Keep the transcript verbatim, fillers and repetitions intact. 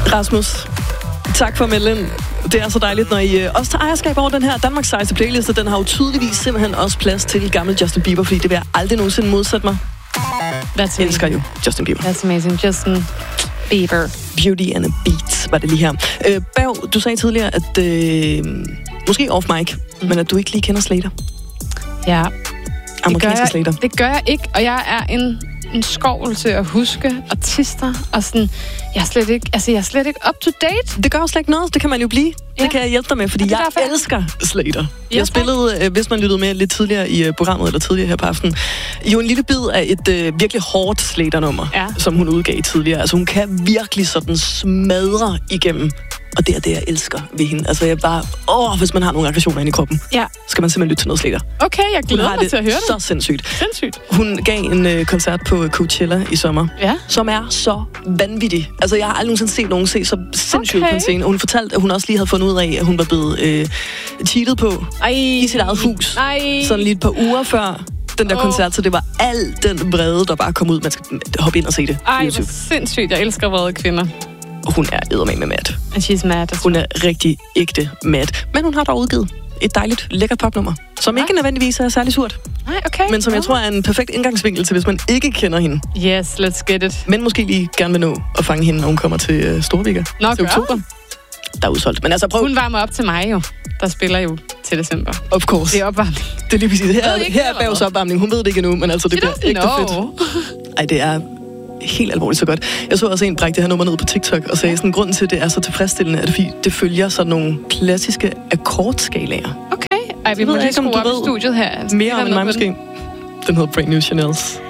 Rasmus, tak for at melde ind. Det er så dejligt, når I også tager ejerskab over den her Danmarks sejeste playliste. Den har jo tydeligvis simpelthen også plads til gammel Justin Bieber, fordi det vil jeg aldrig nogensinde modsætte mig. That's jeg elsker jo Justin Bieber. That's amazing. Justin Bieber. Beauty and a Beat var det lige her. Øh, Berg, du sagde tidligere, at øh, måske off mic, mm. men at du ikke lige kender Slater. Ja. Amerikanske det Slater. Det gør jeg ikke, og jeg er en, en skovl til at huske artister, og sådan, jeg er slet ikke, altså jeg er slet ikke up to date. Det gør jo slet ikke noget, det kan man jo blive. Ja. Det kan jeg hjælpe dig med, fordi jeg derfor, elsker Slater. Ja, jeg spillede, øh, hvis man lyttede med lidt tidligere i øh, programmet, eller tidligere her på aftenen, jo en lille bid af et øh, virkelig hårdt Slater-nummer, ja. som hun udgav tidligere. Altså hun kan virkelig sådan smadre igennem. Og det er det, jeg elsker ved hende. Altså, jeg bare... Åh, hvis man har nogle aggressioner inde i kroppen, ja. skal man simpelthen lytte til noget Slater. Okay, jeg glæder mig til at høre det. Så sindssygt. Sindssygt. Hun gav en øh, koncert på Coachella i sommer, ja. som er så vanvittig. Altså, jeg har aldrig nogensinde set nogen se så sindssygt okay. på en scene. Og hun fortalte, at hun også lige havde fundet ud af, at hun var blevet øh, cheatet på Ej. i sit eget hus. Ej. Sådan lige et par uger før den der oh. koncert, så det var al den vrede, der bare kom ud. Man skal hoppe ind og se det. Ej, hvor sindssygt. Jeg elsker vrede kvinder. Hun er eddermame med mad. And she's mad. Hun er rigtig ægte mad. Men hun har dog udgivet et dejligt, lækkert popnummer, som ja. ikke nødvendigvis er særlig surt. Nej, okay. Men som jeg tror er en perfekt indgangsvinkel til, hvis man ikke kender hende. Yes, let's get it. Men måske lige gerne vil nå at fange hende, når hun kommer til uh, Storvika. Nå, til oktober. Der er udsolgt. Men altså prøv. Hun varmer op til mig jo. Der spiller jo til december. Of course. Det er opvarmning. Det er lige præcis. Her, her er Bergs opvarmning. Hun ved det ikke endnu, men altså det bliver ægte fedt. Ej, det er helt alvorligt så godt. Jeg så også en brække det her nummer ned på TikTok og sagde sådan, grunden til, at det er så tilfredsstillende, at det følger sådan nogle klassiske akkordskalaer. Okay. Ej, vi må lige skrue op i studiet her. Mere om en mig måske. Den hedder Brand New Chanels.